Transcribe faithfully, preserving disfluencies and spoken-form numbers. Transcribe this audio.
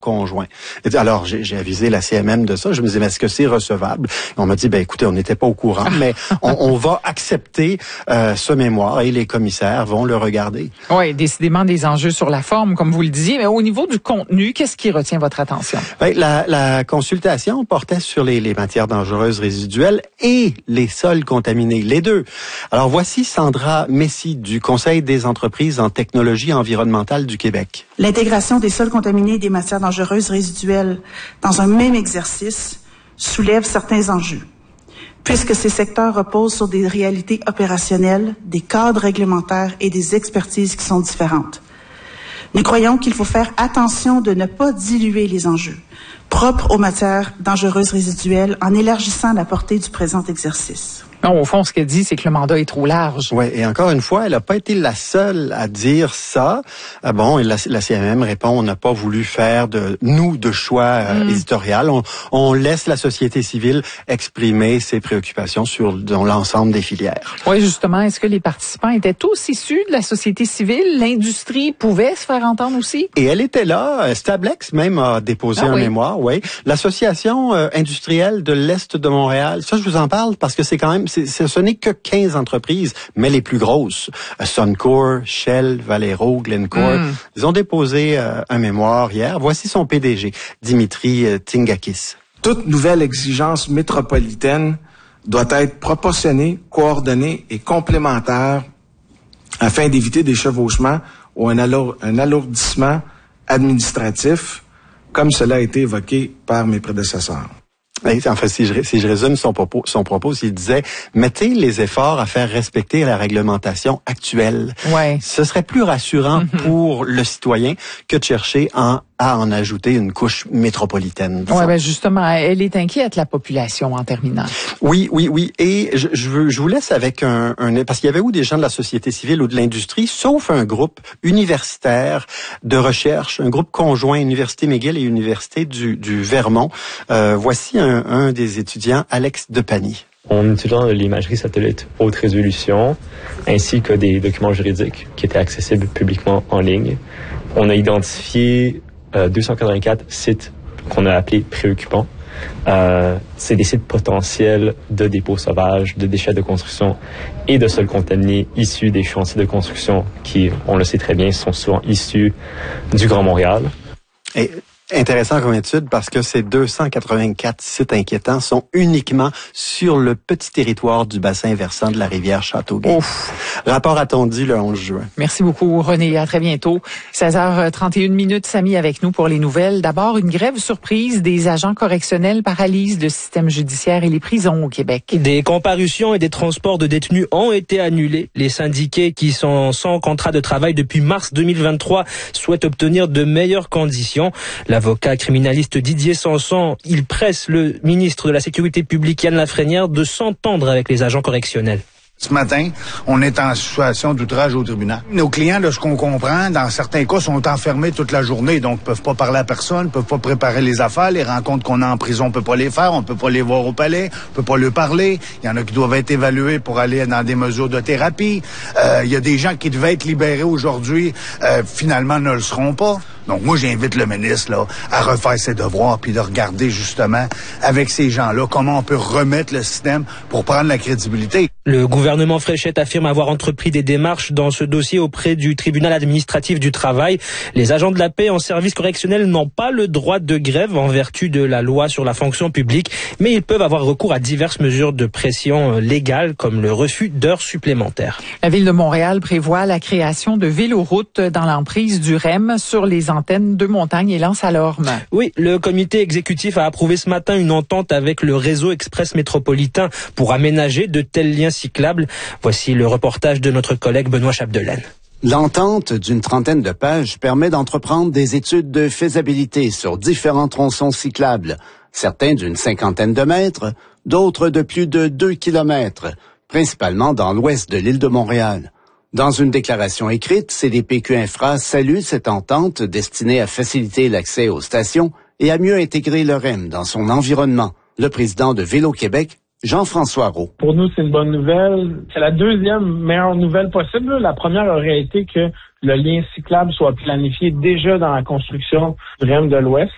conjoint. Et alors, j'ai, j'ai avisé la C M M de ça. Je me disais, mais est-ce que c'est recevable? Et on m'a dit, ben écoutez, on n'était pas au courant, mais on, on va accepter euh, ce mémoire et les commissaires vont le regarder. Oui, décidément des enjeux sur la forme, comme vous le disiez, mais au niveau du contenu, qu'est-ce qui retient votre attention? Ben, la, la consultation portait sur les, les matières dangereuses résiduelles et les sols contaminés, les deux. Alors, voici Sandra Messy du Conseil des entreprises en technologie environnementale du Québec. L'intégration des sols contaminés et des matières dangereuses résiduelles dans un même exercice soulève certains enjeux, puisque ces secteurs reposent sur des réalités opérationnelles, des cadres réglementaires et des expertises qui sont différentes. Nous croyons qu'il faut faire attention de ne pas diluer les enjeux propres aux matières dangereuses résiduelles en élargissant la portée du présent exercice. Non, au fond, ce qu'elle dit, c'est que le mandat est trop large. Oui, et encore une fois, elle n'a pas été la seule à dire ça. Ah bon, et la, la C M M répond, on n'a pas voulu faire de nous de choix euh, mm. éditorial. On, on laisse la société civile exprimer ses préoccupations sur dans l'ensemble des filières. Oui, justement, est-ce que les participants étaient tous issus de la société civile? L'industrie pouvait se faire entendre aussi? Et elle était là. Stablex même a déposé ah, un oui. mémoire. Oui, l'association euh, industrielle de l'Est de Montréal. Ça, je vous en parle parce que c'est quand même C'est, ce n'est que quinze entreprises, mais les plus grosses. Suncor, Shell, Valero, Glencore. Mm. Ils ont déposé euh, un mémoire hier. Voici son P D G, Dimitri euh, Tingakis. Toute nouvelle exigence métropolitaine doit être proportionnée, coordonnée et complémentaire afin d'éviter des chevauchements ou un, alour, un alourdissement administratif, comme cela a été évoqué par mes prédécesseurs. En fait, si je, si je résume son propos, son propos, il disait, mettez les efforts à faire respecter la réglementation actuelle. Ouais. Ce serait plus rassurant mm-hmm. pour le citoyen que de chercher en, à en ajouter une couche métropolitaine. Oui, ben justement, elle est inquiète, la population, en terminant. Oui, oui, oui. Et je, je, veux, je vous laisse avec un, un... Parce qu'il y avait où des gens de la société civile ou de l'industrie, sauf un groupe universitaire de recherche, un groupe conjoint, Université McGill et Université du, du Vermont. Euh, voici un Un, un des étudiants, Alex Depany. En utilisant l'imagerie satellite haute résolution, ainsi que des documents juridiques qui étaient accessibles publiquement en ligne, on a identifié euh, deux cent quatre-vingt-quatre sites qu'on a appelés préoccupants. Euh, c'est des sites potentiels de dépôts sauvages, de déchets de construction et de sols contaminés issus des chantiers de construction qui, on le sait très bien, sont souvent issus du Grand Montréal. Et intéressant comme étude parce que ces deux cent quatre-vingt-quatre sites inquiétants sont uniquement sur le petit territoire du bassin versant de la rivière Châteauguay. Ouf. Rapport attendu le onze juin. Merci beaucoup, René. À très bientôt. seize heures trente et une minutes, Samy avec nous pour les nouvelles. D'abord, une grève surprise des agents correctionnels paralyse le système judiciaire et les prisons au Québec. Des comparutions et des transports de détenus ont été annulés. Les syndiqués qui sont sans contrat de travail depuis mars deux mille vingt-trois souhaitent obtenir de meilleures conditions. La L'avocat criminaliste Didier Sanson, il presse le ministre de la Sécurité publique Yann Lafrenière de s'entendre avec les agents correctionnels. Ce matin, on est en situation d'outrage au tribunal. Nos clients, de ce qu'on comprend, dans certains cas, sont enfermés toute la journée, donc ne peuvent pas parler à personne, ne peuvent pas préparer les affaires. Les rencontres qu'on a en prison, on ne peut pas les faire, on ne peut pas les voir au palais, on ne peut pas leur parler. Il y en a qui doivent être évalués pour aller dans des mesures de thérapie. Euh, il y a des gens qui devaient être libérés aujourd'hui, euh, finalement ne le seront pas. Donc moi, j'invite le ministre là à refaire ses devoirs puis de regarder justement avec ces gens-là comment on peut remettre le système pour prendre la crédibilité. Le gouvernement Fréchette affirme avoir entrepris des démarches dans ce dossier auprès du tribunal administratif du travail. Les agents de la paix en service correctionnel n'ont pas le droit de grève en vertu de la loi sur la fonction publique, mais ils peuvent avoir recours à diverses mesures de pression légale comme le refus d'heures supplémentaires. La Ville de Montréal prévoit la création de véloroutes dans l'emprise du R E M sur les antennes de Montagne et Lens-à-Lorme. Oui, le comité exécutif a approuvé ce matin une entente avec le réseau express métropolitain pour aménager de tels liens cyclables. Voici le reportage de notre collègue Benoît Chapdelaine. L'entente d'une trentaine de pages permet d'entreprendre des études de faisabilité sur différents tronçons cyclables, certains d'une cinquantaine de mètres, d'autres de plus de deux kilomètres, principalement dans l'ouest de l'île de Montréal. Dans une déclaration écrite, C D P Q Infra salue cette entente destinée à faciliter l'accès aux stations et à mieux intégrer le R E M dans son environnement. Le président de Vélo Québec, Jean-François Roux. Pour nous, c'est une bonne nouvelle. C'est la deuxième meilleure nouvelle possible. La première aurait été que le lien cyclable soit planifié déjà dans la construction du R E M de l'Ouest.